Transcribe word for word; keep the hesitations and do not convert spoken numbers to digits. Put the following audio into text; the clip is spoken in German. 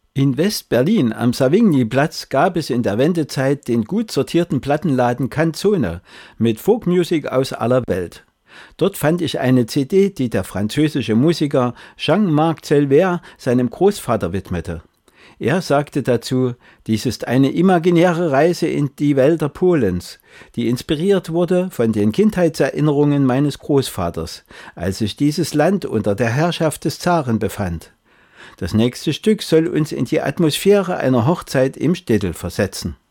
In West-Berlin am Savigny-Platz gab es in der Wendezeit den gut sortierten Plattenladen Canzone mit Folkmusik aus aller Welt. Dort fand ich eine C D, die der französische Musiker Jean-Marc Celver seinem Großvater widmete. Er sagte dazu, dies ist eine imaginäre Reise in die Wälder Polens, die inspiriert wurde von den Kindheitserinnerungen meines Großvaters, als sich dieses Land unter der Herrschaft des Zaren befand. Das nächste Stück soll uns in die Atmosphäre einer Hochzeit im Städtel versetzen.